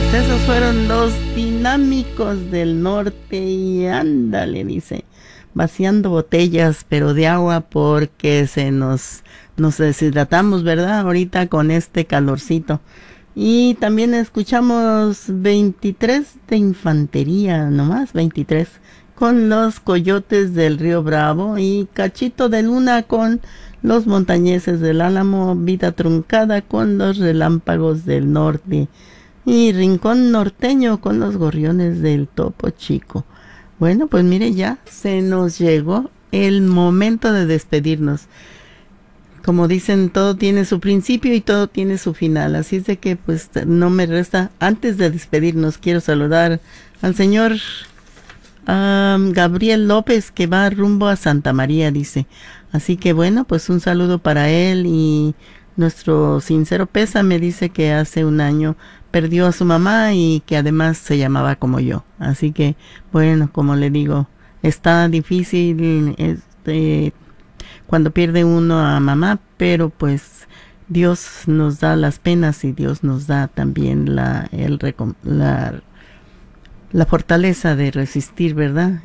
Esos fueron los Dinámicos del Norte y ándale, dice, vaciando botellas, pero de agua porque nos deshidratamos, ¿verdad? Ahorita con este calorcito. Y también escuchamos 23 de Infantería, nomás 23, con los Coyotes del Río Bravo y Cachito de Luna con los Montañeses del Álamo, Vida Truncada con los Relámpagos del Norte y Rincón Norteño con los Gorriones del Topo Chico. Bueno, pues mire, ya se nos llegó el momento de despedirnos. Como dicen, todo tiene su principio y todo tiene su final. Así es de que pues no me resta, antes de despedirnos, quiero saludar al señor Gabriel López, que va rumbo a Santa María, dice. Así que bueno, pues un saludo para él y nuestro sincero pésame. Dice que hace un año perdió a su mamá y que además se llamaba como yo. Así que bueno, como le digo, está difícil cuando pierde uno a mamá, pero pues Dios nos da las penas y Dios nos da también la fortaleza de resistir, ¿verdad?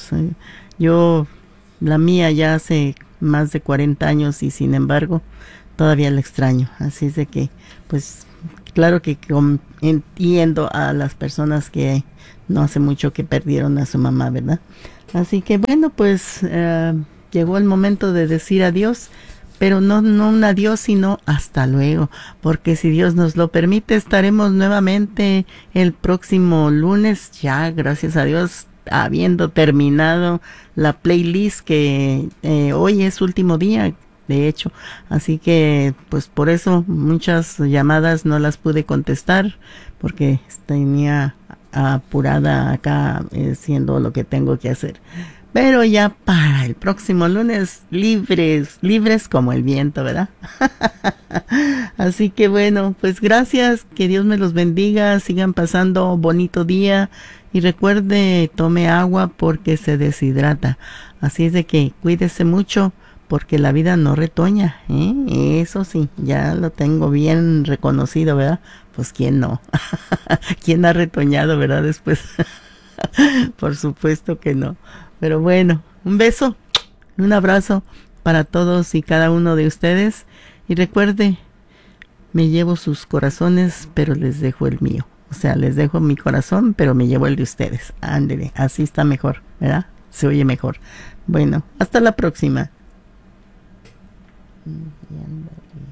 La mía ya hace más de 40 años y sin embargo todavía la extraño. Así es de que, pues, claro que entiendo a las personas que no hace mucho que perdieron a su mamá, ¿verdad? Así que bueno, pues llegó el momento de decir adiós, pero no un adiós, sino hasta luego, porque si Dios nos lo permite, estaremos nuevamente el próximo lunes, ya, gracias a Dios, habiendo terminado la playlist que hoy es último día, de hecho, así que pues por eso muchas llamadas no las pude contestar, porque tenía apurada acá haciendo lo que tengo que hacer. Pero ya para el próximo lunes, libres como el viento, ¿verdad? Así que bueno, pues gracias, que Dios me los bendiga, sigan pasando bonito día y recuerde, tome agua porque se deshidrata. Así es de que cuídese mucho porque la vida no retoña, ¿eh? Eso sí, ya lo tengo bien reconocido, ¿verdad? Pues quién no, quién ha retoñado, ¿verdad? Después, por supuesto que no. Pero bueno, un beso, un abrazo para todos y cada uno de ustedes. Y recuerde, me llevo sus corazones, pero les dejo el mío. O sea, les dejo mi corazón, pero me llevo el de ustedes. Ándele, así está mejor, ¿verdad? Se oye mejor. Bueno, hasta la próxima.